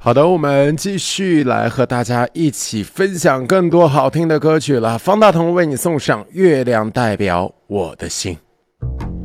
好的，我们继续来和大家一起分享更多好听的歌曲了。方大同为你送上《月亮代表我的心》。